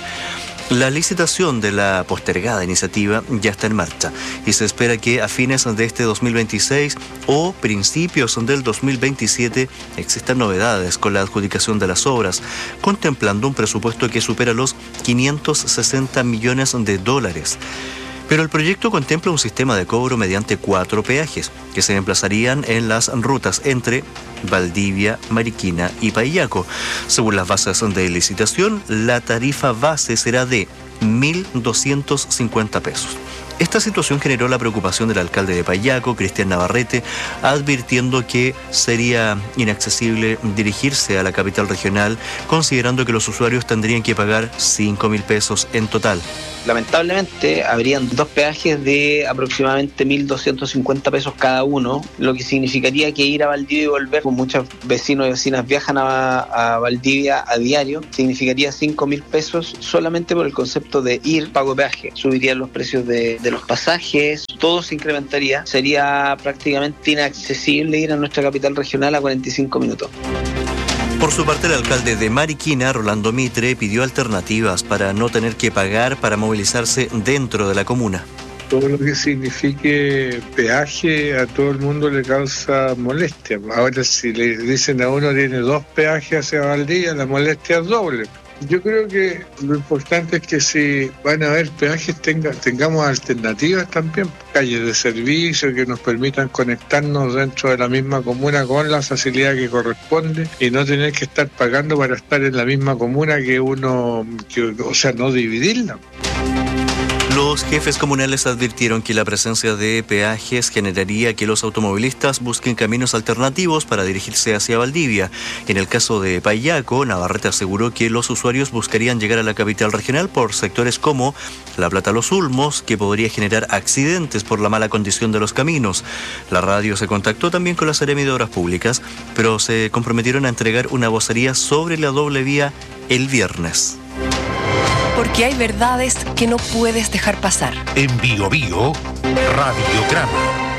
La licitación de la postergada iniciativa ya está en marcha y se espera que a fines de este dos mil veintiséis o principios del dos mil veintisiete existan novedades con la adjudicación de las obras, contemplando un presupuesto que supera los quinientos sesenta millones de dólares. Pero el proyecto contempla un sistema de cobro mediante cuatro peajes que se emplazarían en las rutas entre Valdivia, Mariquina y Payaco. Según las bases de licitación, la tarifa base será de mil doscientos cincuenta pesos. Esta situación generó la preocupación del alcalde de Payaco, Cristian Navarrete, advirtiendo que sería inaccesible dirigirse a la capital regional, considerando que los usuarios tendrían que pagar cinco mil pesos en total. Lamentablemente, habrían dos peajes de aproximadamente mil doscientos cincuenta pesos cada uno, lo que significaría que ir a Valdivia y volver, como muchos vecinos y vecinas viajan a, a Valdivia a diario, significaría cinco mil pesos solamente por el concepto de ir, pago peaje. Subirían los precios de, de los pasajes, todo se incrementaría. Sería prácticamente inaccesible ir a nuestra capital regional a cuarenta y cinco minutos. Por su parte, el alcalde de Mariquina, Rolando Mitre, pidió alternativas para no tener que pagar para movilizarse dentro de la comuna. Todo lo que signifique peaje a todo el mundo le causa molestia. Ahora, si le dicen a uno tiene dos peajes hacia Valdivia, la molestia es doble. Yo creo que lo importante es que si van a haber peajes tenga, tengamos alternativas también, calles de servicio que nos permitan conectarnos dentro de la misma comuna con la facilidad que corresponde y no tener que estar pagando para estar en la misma comuna que uno, que, o sea, no dividirla. Los jefes comunales advirtieron que la presencia de peajes generaría que los automovilistas busquen caminos alternativos para dirigirse hacia Valdivia. En el caso de Payaco, Navarrete aseguró que los usuarios buscarían llegar a la capital regional por sectores como La Plata-Los Ulmos, que podría generar accidentes por la mala condición de los caminos. La radio se contactó también con la Seremi de Obras Públicas, pero se comprometieron a entregar una vocería sobre la doble vía el viernes. Porque hay verdades que no puedes dejar pasar. En Bio Bio, Radiograma.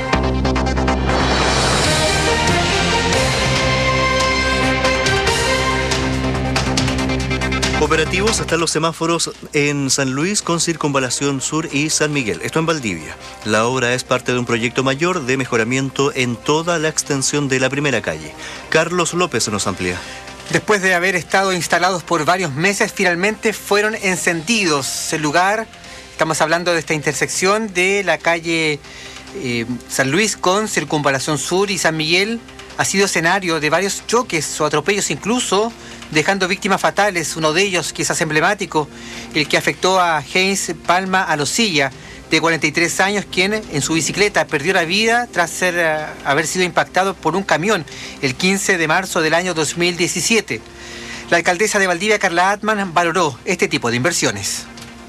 Operativos están los semáforos en San Luis con Circunvalación Sur y San Miguel, esto en Valdivia. La obra es parte de un proyecto mayor de mejoramiento en toda la extensión de la primera calle. Carlos López nos amplía. Después de haber estado instalados por varios meses, finalmente fueron encendidos. El lugar, estamos hablando de esta intersección de la calle eh, San Luis con Circunvalación Sur y San Miguel, ha sido escenario de varios choques o atropellos incluso, dejando víctimas fatales. Uno de ellos, quizás emblemático, el que afectó a Heinz Palma Alosilla, de cuarenta y tres años, quien en su bicicleta perdió la vida tras ser, uh, haber sido impactado por un camión el quince de marzo del año dos mil diecisiete. La alcaldesa de Valdivia, Carla Atman, valoró este tipo de inversiones.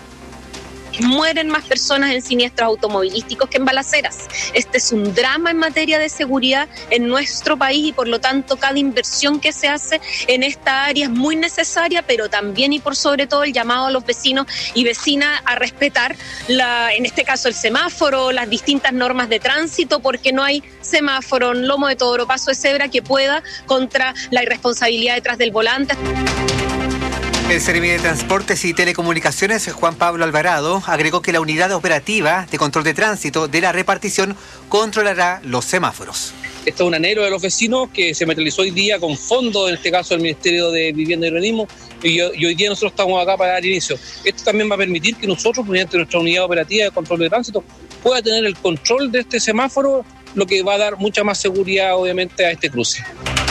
Mueren más personas en siniestros automovilísticos que en balaceras. Este es un drama en materia de seguridad en nuestro país y por lo tanto cada inversión que se hace en esta área es muy necesaria, pero también y por sobre todo el llamado a los vecinos y vecinas a respetar, la, en este caso el semáforo, las distintas normas de tránsito, porque no hay semáforo, lomo de toro, paso de cebra que pueda contra la irresponsabilidad detrás del volante. El Seremi de Transportes y Telecomunicaciones, Juan Pablo Alvarado, agregó que la unidad operativa de control de tránsito de la repartición controlará los semáforos. Esto es un anhelo de los vecinos que se materializó hoy día con fondos, en este caso del Ministerio de Vivienda y Urbanismo, y, y hoy día nosotros estamos acá para dar inicio. Esto también va a permitir que nosotros, mediante nuestra unidad operativa de control de tránsito, pueda tener el control de este semáforo, lo que va a dar mucha más seguridad, obviamente, a este cruce.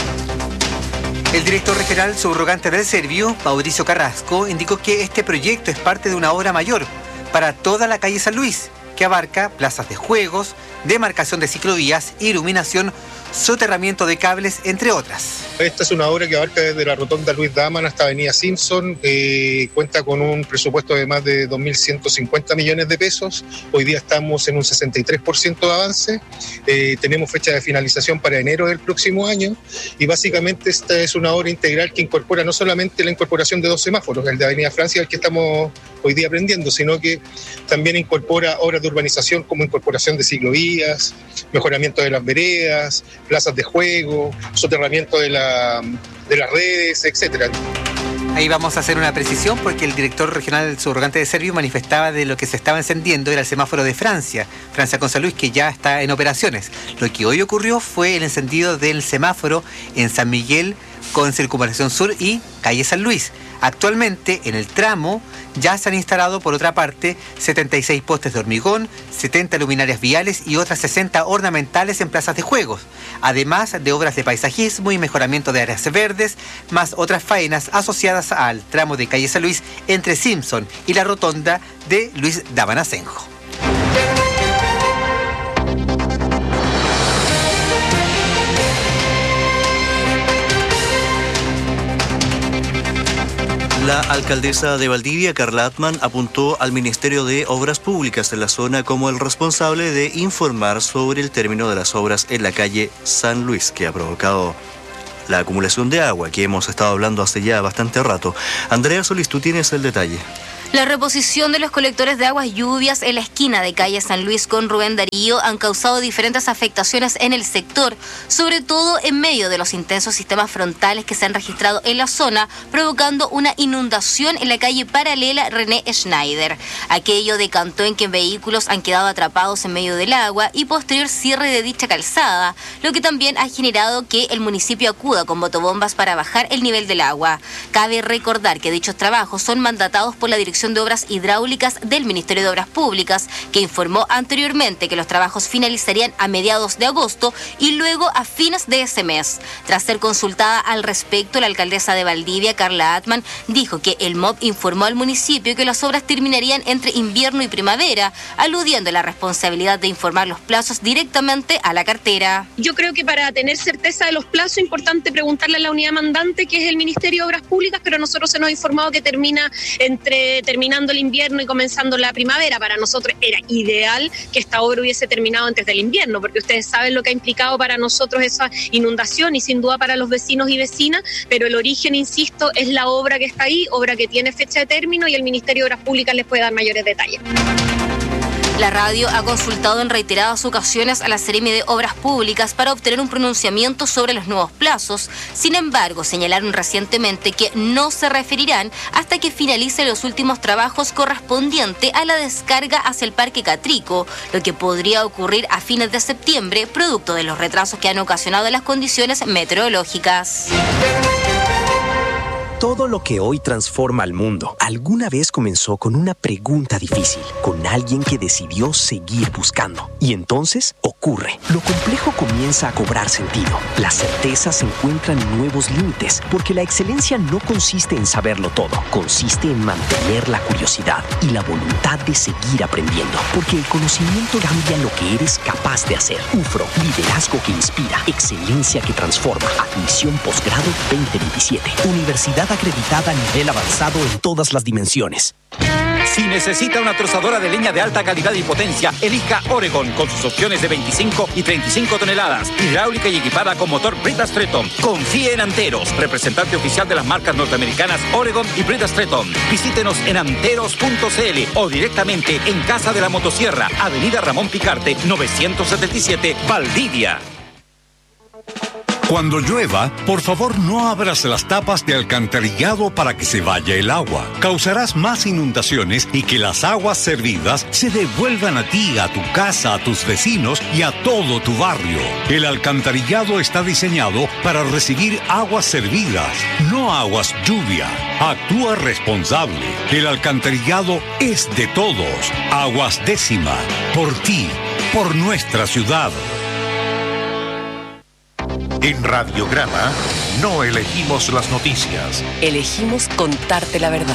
El director regional subrogante del Servio, Mauricio Carrasco, indicó que este proyecto es parte de una obra mayor para toda la calle San Luis, que abarca plazas de juegos, demarcación de ciclovías, iluminación, soterramiento de cables, entre otras. Esta es una obra que abarca desde la rotonda Luis Daman hasta Avenida Simpson, eh, cuenta con un presupuesto de más de dos mil ciento cincuenta millones de pesos, hoy día estamos en un sesenta y tres por ciento de avance, eh, tenemos fecha de finalización para enero del próximo año y básicamente esta es una obra integral que incorpora no solamente la incorporación de dos semáforos, el de Avenida Francia, el que estamos hoy día aprendiendo, sino que también incorpora obras de urbanización como incorporación de ciclovías, mejoramiento de las veredas, plazas de juego, soterramiento de, la, de las redes, etcétera. Ahí vamos a hacer una precisión porque el director regional subrogante de Servio manifestaba de lo que se estaba encendiendo era el semáforo de Francia, Francia con San Luis, que ya está en operaciones. Lo que hoy ocurrió fue el encendido del semáforo en San Miguel con Circunvalación Sur y Calle San Luis. Actualmente, en el tramo, ya se han instalado, por otra parte, setenta y seis postes de hormigón, setenta luminarias viales y otras sesenta ornamentales en plazas de juegos, además de obras de paisajismo y mejoramiento de áreas verdes, más otras faenas asociadas al tramo de Calle San Luis entre Simpson y la rotonda de Luis Daban Asenjo. La alcaldesa de Valdivia, Carla Atman, apuntó al Ministerio de Obras Públicas de la zona como el responsable de informar sobre el término de las obras en la calle San Luis, que ha provocado la acumulación de agua que hemos estado hablando hace ya bastante rato. Andrea Solís, tú tienes el detalle. La reposición de los colectores de aguas lluvias en la esquina de calle San Luis con Rubén Darío han causado diferentes afectaciones en el sector, sobre todo en medio de los intensos sistemas frontales que se han registrado en la zona, provocando una inundación en la calle paralela René Schneider. Aquello decantó en que vehículos han quedado atrapados en medio del agua y posterior cierre de dicha calzada, lo que también ha generado que el municipio acuda con motobombas para bajar el nivel del agua. Cabe recordar que dichos trabajos son mandatados por la Dirección de Obras Hidráulicas del Ministerio de Obras Públicas, que informó anteriormente que los trabajos finalizarían a mediados de agosto y luego a fines de ese mes. Tras ser consultada al respecto, la alcaldesa de Valdivia, Carla Atman, dijo que el M O B informó al municipio que las obras terminarían entre invierno y primavera, aludiendo a la responsabilidad de informar los plazos directamente a la cartera. Yo creo que para tener certeza de los plazos es importante preguntarle a la unidad mandante, que es el Ministerio de Obras Públicas, pero nosotros se nos ha informado que termina entre terminando el invierno y comenzando la primavera. Para nosotros era ideal que esta obra hubiese terminado antes del invierno, porque ustedes saben lo que ha implicado para nosotros esa inundación y sin duda para los vecinos y vecinas, pero el origen, insisto, es la obra que está ahí, obra que tiene fecha de término y el Ministerio de Obras Públicas les puede dar mayores detalles. La radio ha consultado en reiteradas ocasiones a la Seremi de Obras Públicas para obtener un pronunciamiento sobre los nuevos plazos. Sin embargo, señalaron recientemente que no se referirán hasta que finalicen los últimos trabajos correspondientes a la descarga hacia el Parque Catrico, lo que podría ocurrir a fines de septiembre, producto de los retrasos que han ocasionado las condiciones meteorológicas. Todo lo que hoy transforma al mundo alguna vez comenzó con una pregunta difícil, con alguien que decidió seguir buscando. Y entonces ocurre. Lo complejo comienza a cobrar sentido. Las certezas encuentran nuevos límites, porque la excelencia no consiste en saberlo todo, consiste en mantener la curiosidad y la voluntad de seguir aprendiendo, porque el conocimiento cambia lo que eres capaz de hacer. U F R O, liderazgo que inspira, excelencia que transforma. Admisión posgrado veinte veintisiete. Universidad acreditada a nivel avanzado en todas las dimensiones. Si necesita una trozadora de leña de alta calidad y potencia, elija Oregon con sus opciones de veinticinco y treinta y cinco toneladas, hidráulica y equipada con motor Brita Stretton. Confíe en Anteros, representante oficial de las marcas norteamericanas Oregon y Brita Stretton. Visítenos en anteros punto c l o directamente en Casa de la Motosierra, Avenida Ramón Picarte, novecientos setenta y siete, Valdivia. Cuando llueva, por favor no abras las tapas de alcantarillado para que se vaya el agua. Causarás más inundaciones y que las aguas servidas se devuelvan a ti, a tu casa, a tus vecinos y a todo tu barrio. El alcantarillado está diseñado para recibir aguas servidas, no aguas lluvia. Actúa responsable. El alcantarillado es de todos. Aguas Décima. Por ti, por nuestra ciudad. En Radiograma no elegimos las noticias. Elegimos contarte la verdad.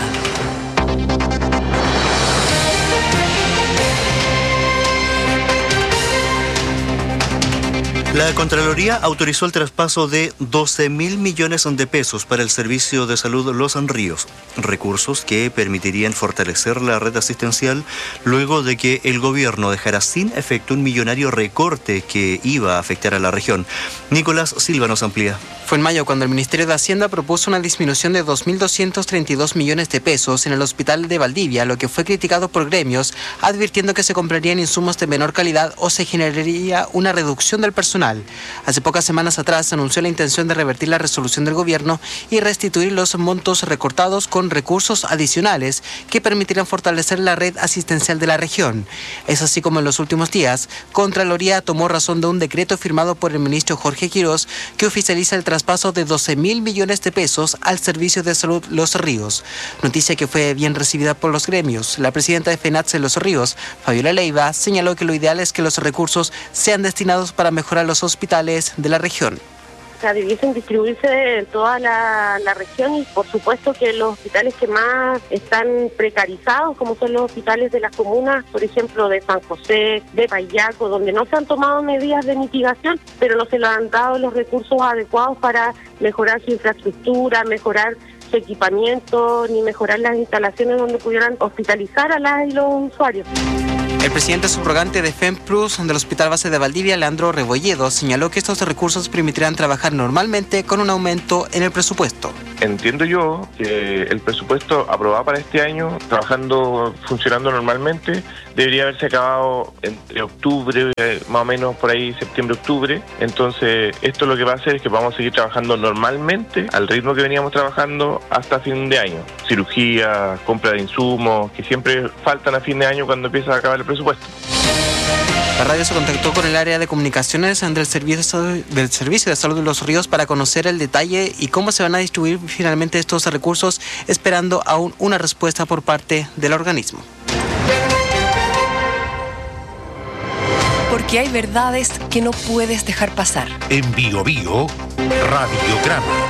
La Contraloría autorizó el traspaso de doce mil millones de pesos para el Servicio de Salud Los Ríos, recursos que permitirían fortalecer la red asistencial luego de que el gobierno dejara sin efecto un millonario recorte que iba a afectar a la región. Nicolás Silva nos amplía. Fue en mayo cuando el Ministerio de Hacienda propuso una disminución de dos mil doscientos treinta y dos millones de pesos en el Hospital de Valdivia, lo que fue criticado por gremios, advirtiendo que se comprarían insumos de menor calidad o se generaría una reducción del personal. Hace pocas semanas atrás se anunció la intención de revertir la resolución del gobierno y restituir los montos recortados con recursos adicionales que permitirán fortalecer la red asistencial de la región. Es así como en los últimos días, Contraloría tomó razón de un decreto firmado por el ministro Jorge Quirós que oficializa el traspaso de doce mil millones de pesos al Servicio de Salud Los Ríos. Noticia que fue bien recibida por los gremios. La presidenta de FENATSE Los Ríos, Fabiola Leiva, señaló que lo ideal es que los recursos sean destinados para mejorar los hospitales de la región. O sea, debiesen distribuirse en toda la, la región y por supuesto que los hospitales que más están precarizados, como son los hospitales de las comunas, por ejemplo de San José, de Payaco, donde no se han tomado medidas de mitigación, pero no se le han dado los recursos adecuados para mejorar su infraestructura, mejorar su equipamiento, ni mejorar las instalaciones donde pudieran hospitalizar a las y los usuarios. El presidente subrogante de FEMPRUS del Hospital Base de Valdivia, Leandro Rebolledo, señaló que estos recursos permitirán trabajar normalmente con un aumento en el presupuesto. Entiendo yo que el presupuesto aprobado para este año, trabajando, funcionando normalmente, debería haberse acabado entre octubre, más o menos por ahí, septiembre-octubre. Entonces, esto lo que va a hacer es que vamos a seguir trabajando normalmente, al ritmo que veníamos trabajando hasta fin de año. Cirugía, compra de insumos, que siempre faltan a fin de año cuando empieza a acabar el presupuesto. La radio se contactó con el área de comunicaciones del Servicio de, del Servicio de Salud de Los Ríos para conocer el detalle y cómo se van a distribuir finalmente estos recursos, esperando aún una respuesta por parte del organismo. Porque hay verdades que no puedes dejar pasar. En Bio Bio, Radiograma.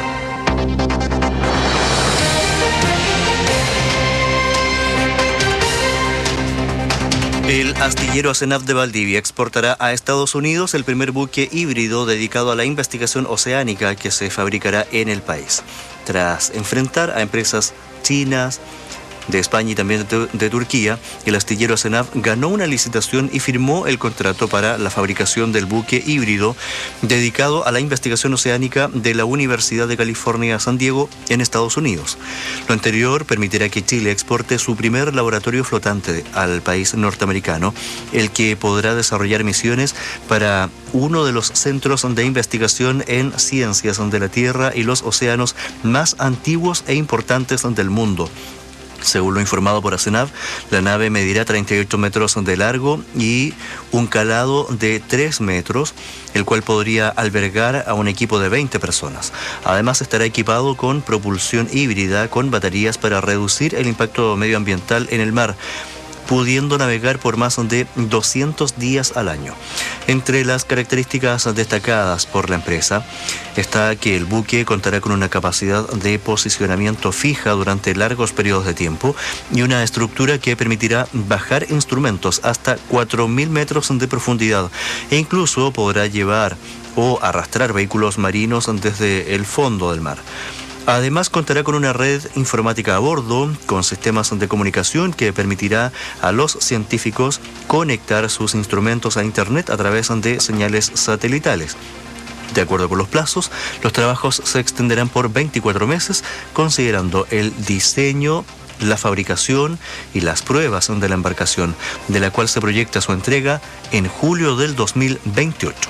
El astillero Asenap de Valdivia exportará a Estados Unidos el primer buque híbrido dedicado a la investigación oceánica que se fabricará en el país. Tras enfrentar a empresas chinas, de España y también de, de Turquía, el astillero Asenap ganó una licitación y firmó el contrato para la fabricación del buque híbrido dedicado a la investigación oceánica de la Universidad de California, San Diego, en Estados Unidos. Lo anterior permitirá que Chile exporte su primer laboratorio flotante al país norteamericano, el que podrá desarrollar misiones para uno de los centros de investigación en ciencias de la Tierra y los océanos más antiguos e importantes del mundo. Según lo informado por Asenap, la nave medirá treinta y ocho metros de largo y un calado de tres metros, el cual podría albergar a un equipo de veinte personas. Además, estará equipado con propulsión híbrida con baterías para reducir el impacto medioambiental en el mar, pudiendo navegar por más de doscientos días al año. Entre las características destacadas por la empresa está que el buque contará con una capacidad de posicionamiento fija durante largos periodos de tiempo y una estructura que permitirá bajar instrumentos hasta cuatro mil metros de profundidad e incluso podrá llevar o arrastrar vehículos marinos desde el fondo del mar. Además, contará con una red informática a bordo, con sistemas de comunicación que permitirá a los científicos conectar sus instrumentos a Internet a través de señales satelitales. De acuerdo con los plazos, los trabajos se extenderán por veinticuatro meses, considerando el diseño, la fabricación y las pruebas de la embarcación, de la cual se proyecta su entrega en julio del dos mil veintiocho.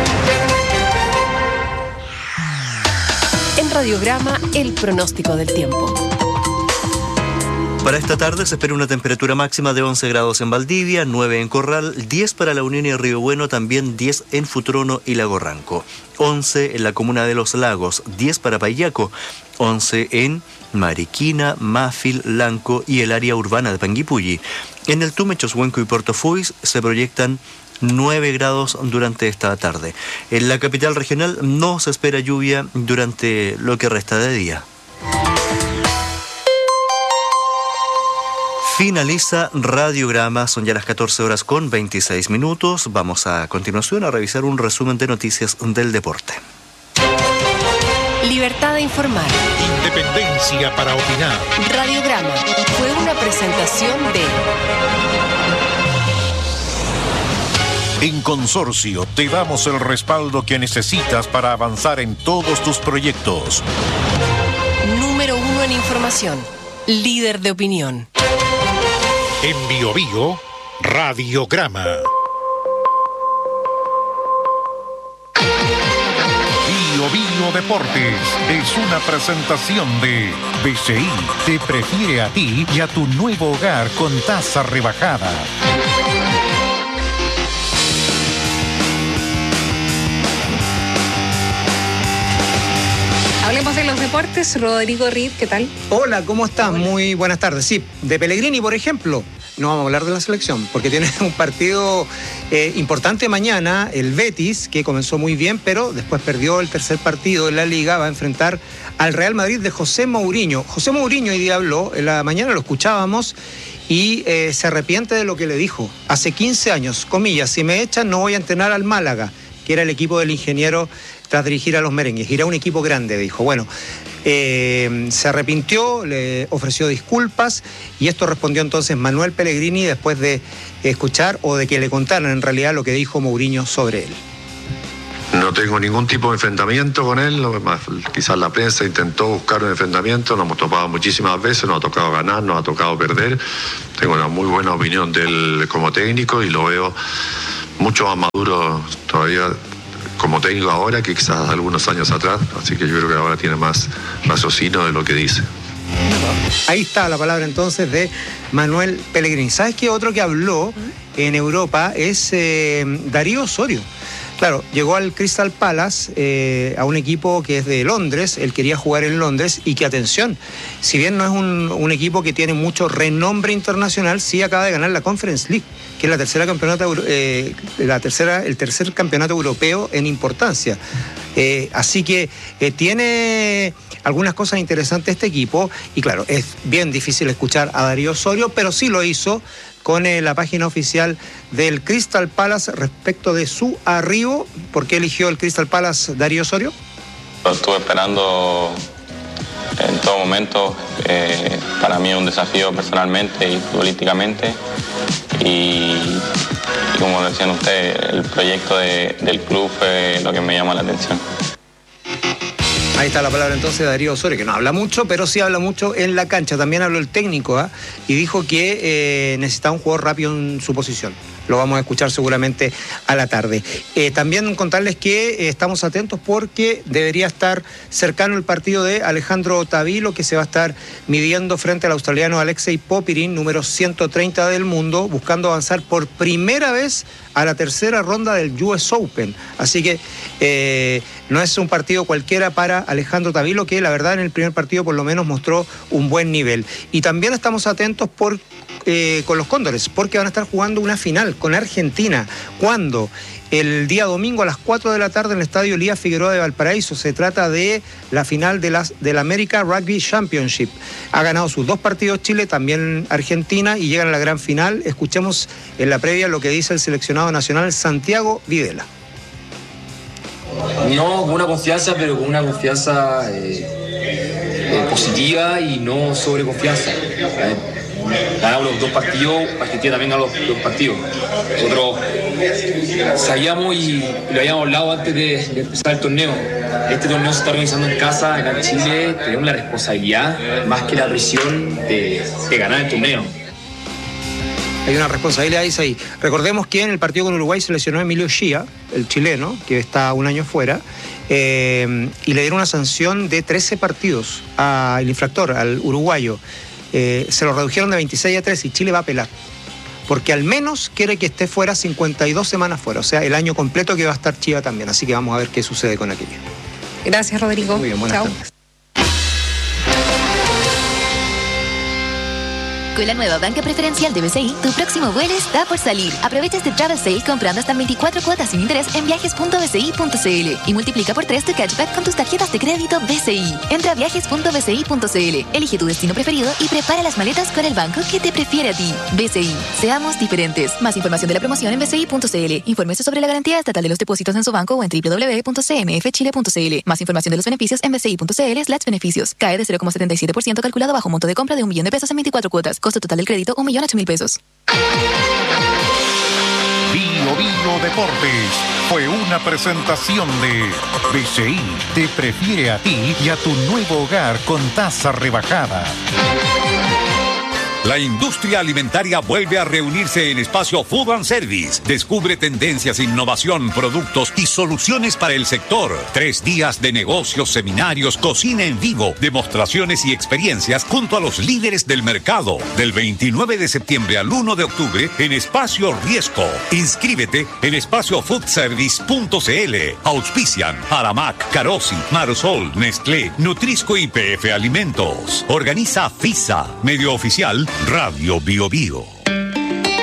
En Radiograma, el pronóstico del tiempo. Para esta tarde se espera una temperatura máxima de once grados en Valdivia, nueve en Corral, diez para La Unión y Río Bueno, también diez en Futrono y Lago Ranco, once en la comuna de Los Lagos, diez para Payaco, once en Mariquina, Mafil, Lanco y el área urbana de Panguipulli. En el Tume, Choshuenco y Puerto Fuís se proyectan nueve grados durante esta tarde. En la capital regional no se espera lluvia durante lo que resta de día. Finaliza Radiograma, son ya las catorce horas con veintiséis minutos. Vamos a continuación a revisar un resumen de noticias del deporte. Libertad de informar. Independencia para opinar. Radiograma fue una presentación de... En Consorcio te damos el respaldo que necesitas para avanzar en todos tus proyectos. Número uno en información. Líder de opinión. En Bio Bio, Radiograma. Bio Bio Deportes es una presentación de B C I. Te prefiere a ti y a tu nuevo hogar con tasa rebajada. Hablemos de los deportes. Rodrigo Reed, ¿qué tal? Hola, ¿cómo estás? Muy buenas tardes. Sí, de Pellegrini, por ejemplo, no vamos a hablar de la selección, porque tiene un partido eh, importante mañana, el Betis, que comenzó muy bien, pero después perdió el tercer partido en la Liga, va a enfrentar al Real Madrid de José Mourinho. José Mourinho hoy día habló, en la mañana lo escuchábamos, y eh, se arrepiente de lo que le dijo. Hace quince años, comillas, si me echan no voy a entrenar al Málaga, que era el equipo del ingeniero tras dirigir a los merengues. Irá un equipo grande, dijo. Bueno, eh, se arrepintió, le ofreció disculpas y esto respondió entonces Manuel Pellegrini después de escuchar o de que le contaran en realidad lo que dijo Mourinho sobre él. No tengo ningún tipo de enfrentamiento con él, quizás la prensa intentó buscar un enfrentamiento, nos hemos topado muchísimas veces, nos ha tocado ganar, nos ha tocado perder. Tengo una muy buena opinión de él como técnico y lo veo mucho más maduro todavía como técnico ahora que quizás algunos años atrás, así que yo creo que ahora tiene más raciocinio de lo que dice. Ahí está la palabra entonces de Manuel Pellegrini. ¿Sabes qué otro que habló en Europa es eh, Darío Osorio? Claro, llegó al Crystal Palace, eh, a un equipo que es de Londres, él quería jugar en Londres y que, atención, si bien no es un, un equipo que tiene mucho renombre internacional, sí acaba de ganar la Conference League, que es la tercera campeonato, eh, la tercera, el tercer campeonato europeo en importancia. Eh, así que eh, tiene algunas cosas interesantes este equipo y claro, es bien difícil escuchar a Darío Osorio, pero sí lo hizo con eh, la página oficial del Crystal Palace respecto de su arribo. ¿Por qué eligió el Crystal Palace Darío Osorio? Lo estuve esperando en todo momento. Eh, para mí es un desafío personalmente y futbolísticamente. Y, y como decían ustedes, el proyecto de, del club fue lo que me llamó la atención. Ahí está la palabra entonces de Darío Osorio, que no habla mucho, pero sí habla mucho en la cancha. También habló el técnico, ¿eh? Y dijo que eh, necesitaba un jugador rápido en su posición. Lo vamos a escuchar seguramente a la tarde. Eh, también contarles que eh, estamos atentos porque debería estar cercano el partido de Alejandro Tavilo, que se va a estar midiendo frente al australiano Alexei Popyrin, número ciento treinta del mundo, buscando avanzar por primera vez a la tercera ronda del U S Open. Así que eh, no es un partido cualquiera para Alejandro Tavilo, que la verdad en el primer partido por lo menos mostró un buen nivel. Y también estamos atentos por Eh, con los Cóndores, porque van a estar jugando una final con Argentina. ¿Cuándo? El día domingo a las cuatro de la tarde en el Estadio Elías Figueroa de Valparaíso. Se trata de la final de las, del America Rugby Championship. Ha ganado sus dos partidos Chile, también Argentina, y llegan a la gran final. Escuchemos en la previa lo que dice el seleccionado nacional Santiago Videla. No con una confianza, pero con una confianza eh, eh, positiva y no sobreconfianza. Eh, Ganamos los dos partidos, Argentina también ganó los dos partidos. Nosotros sabíamos y lo habíamos hablado antes de, de empezar el torneo. Este torneo se está organizando en casa, acá en Chile. Tenemos la responsabilidad, más que la presión, de, de ganar el torneo. Hay una responsabilidad ahí. Recordemos que en el partido con Uruguay se lesionó Emilio Xia, el chileno, que está un año fuera, eh, y le dieron una sanción de trece partidos al infractor, al uruguayo. Eh, se lo redujeron de veintiséis a tres y Chile va a apelar, porque al menos quiere que esté fuera cincuenta y dos semanas fuera, o sea, el año completo que va a estar Chiva también, así que vamos a ver qué sucede con aquello. Gracias, Rodrigo. Muy bien, buenas Chao. tardes. Con la nueva banca preferencial de B C I, tu próximo vuelo está por salir. Aprovecha este travel sale comprando hasta veinticuatro cuotas sin interés en viajes punto b c i punto c l y multiplica por tres tu cashback con tus tarjetas de crédito B C I. Entra a viajes punto b c i punto c l, elige tu destino preferido y prepara las maletas con el banco que te prefiere a ti. B C I. Seamos diferentes. Más información de la promoción en b c i punto c l. Infórmese sobre la garantía estatal de los depósitos en su banco o en w w w punto c m f chile punto c l. Más información de los beneficios en b c i punto c l slash beneficios. Cae de cero coma setenta y siete por ciento calculado bajo monto de compra de un millón de pesos en veinticuatro cuotas. Costo total del crédito un millón ocho mil pesos. Bio Bio Deportes fue una presentación de B C I. Te prefiere a ti y a tu nuevo hogar con tasa rebajada. La industria alimentaria vuelve a reunirse en Espacio Food and Service. Descubre tendencias, innovación, productos y soluciones para el sector. Tres días de negocios, seminarios, cocina en vivo, demostraciones y experiencias junto a los líderes del mercado. Del veintinueve de septiembre al uno de octubre en Espacio Riesco. Inscríbete en espacio food service punto c l. Auspician Aramac, Carosi, Marosol, Nestlé, Nutrisco y P F Alimentos. Organiza FISA. Medio oficial Radio Bio Bio.